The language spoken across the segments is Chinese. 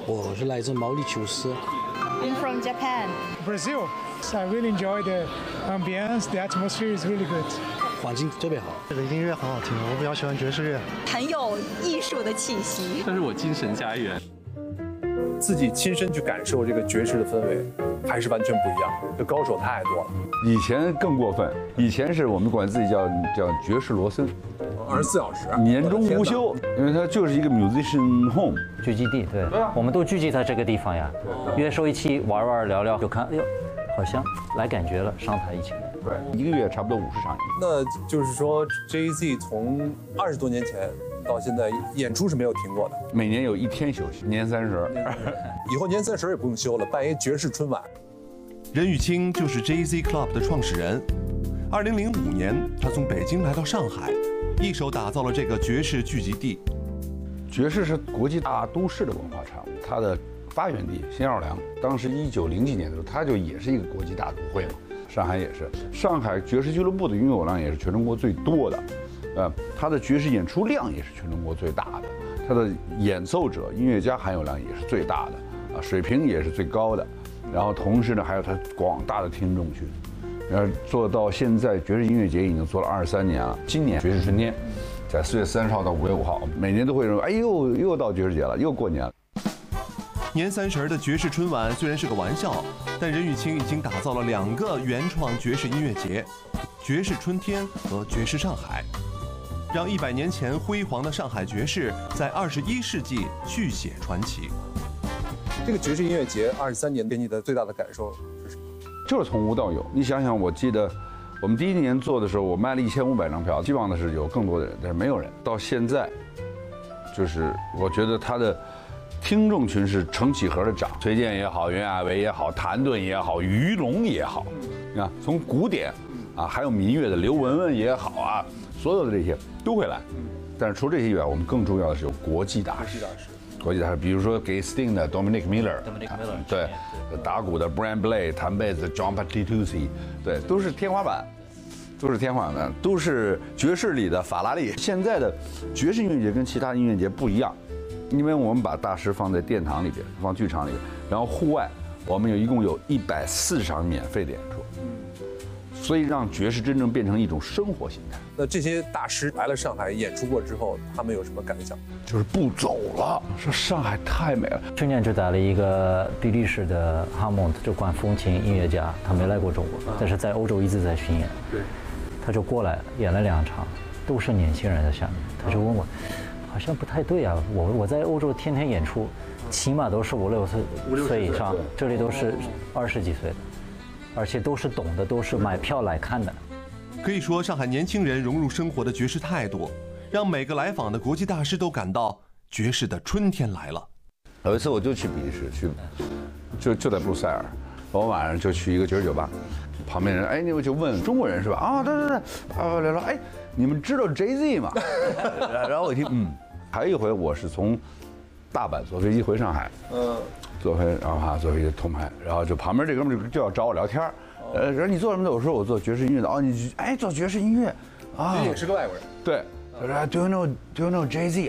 我是来自毛里求斯。 I'm from Japan. Brazil. So I really enjoy the ambience. The atmosphere is really good. 环境特别好。 这个音乐很好听，我比较喜欢爵士乐， 很有艺术的气息。 这是我精神家园。 自己亲身去感受这个爵士的氛围，还是完全不一样。这高手太多了。 以前更过分，以前是我们管自己叫爵士罗森 ，24小时， 年终无休，因为它就是一个 musician home 聚集地。对，我们都聚集在这个地方呀，约说一起玩玩聊聊，就看，哎呦，好像来感觉了，上台一起来。 对，一个月差不多50场。 那就是说 ，Jay-Z 从20多年前到现在演出是没有停过的， 每年有1天休息，年30。 以后年30也不用休了，办一爵士春晚。 任玉清就是 Jay-Z Club 的创始人。2005年，他从北京来到上海，一手打造了这个爵士聚集地。 爵士是国际大都市的文化产物，它的发源地新奥尔良，当时1900几年的时候，它就也是一个国际大都会嘛。上海也是，上海爵士俱乐部的拥有量也是全中国最多的，它的爵士演出量也是全中国最大的，它的演奏者、音乐家含有量也是最大的，水平也是最高的，然后同时呢，还有它广大的听众群，然后做到现在，爵士音乐节已经做了23年了。今年爵士春天，在4月30号到5月5号，每年都会认为，哎呦，又到爵士节了，又过年了。 年30的爵士春晚虽然是个玩笑，但任玉清已经打造了2个原创爵士音乐节：爵士春天和爵士上海，让100年前辉煌的上海爵士在21世纪续写传奇。 这个爵士音乐节23年给你的最大的感受是什么？ 就是从无到有。你想想，我记得我们第1年做的时候，我卖了1500张票，希望的是有更多的人，但是没有人。到现在，就是我觉得他的听众群是成几何的涨，崔健也好，袁娅维也好，谭盾也好，于龙也好，你看从古典啊，还有民乐的刘文文也好啊，所有的这些都会来。但是除了这些以外，我们更重要的是有国际大师。国际大师，比如说给 Sting 的 Dominic Miller， 对，打鼓的 Brian Blade， 弹贝斯的 John Patitucci， 对，都是天花板，都是爵士里的法拉利。现在的爵士音乐节跟其他音乐节不一样，因为我们把大师放在殿堂里边，放剧场里边，然后户外我们一共有140场免费的演出，所以让爵士真正变成一种生活形态。 那这些大师来了上海演出过之后，他们有什么感想？ 就是不走了，说上海太美了。 去年就带了一个比利时的哈蒙特，就管风琴音乐家，他没来过中国，但是在欧洲一直在巡演。对，他就过来演了2场，都是年轻人在下面。他就问我，好像不太对啊，我在欧洲天天演出，起码都是5、6岁以上，这里都是20几岁的，而且都是懂的，都是买票来看的。 可以说，上海年轻人融入生活的爵士态度，让每个来访的国际大师都感到爵士的春天来了。 有一次我就去比利时，就在布鲁塞尔，我晚上就去一个爵士酒吧，旁边人你就问中国人是吧？啊，对，聊聊，你们知道 Jay-Z 吗？然后我一听，还有一回我是从大阪坐飞机回上海，坐飞机通拍，然后就旁边这哥们就要找我聊天。说你做什么的？我说我做爵士音乐的。哦，你做爵士音乐啊？ 你也是个外国人。 对，他说 Do you know Jay-Z？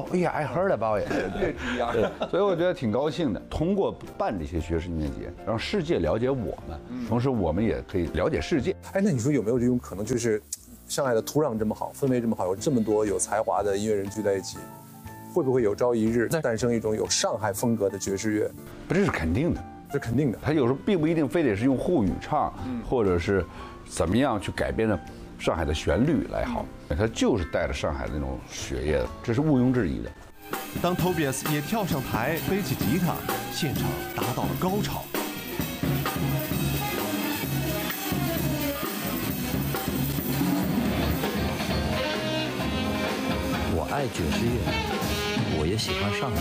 I heard about it。对，所以我觉得挺高兴的。通过办这些爵士音乐节，让世界了解我们，同时我们也可以了解世界。 那你说有没有这种可能，就是上海的土壤这么好，氛围这么好，有这么多有才华的音乐人聚在一起，会不会有朝一日诞生一种有上海风格的爵士乐？ 不，这是肯定的。 这肯定的， 他有时候并不一定非得是用沪语唱，或者是怎么样去改编的上海的旋律来好，他就是带着上海的那种血液的，这是毋庸置疑的。 当 Tobias 也跳上台，背起吉他，现场达到了高潮。 我爱爵士乐，我也喜欢上海。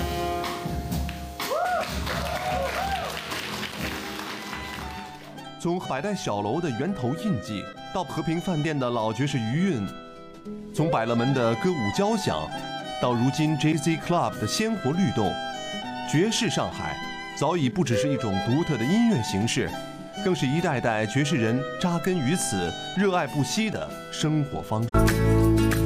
从百代小楼的源头印记，到和平饭店的老爵士余韵，从百乐门的歌舞交响，到如今 Jay-Z Club 的鲜活律动，爵士上海早已不只是一种独特的音乐形式，更是一代代爵士人扎根于此、热爱不息的生活方式。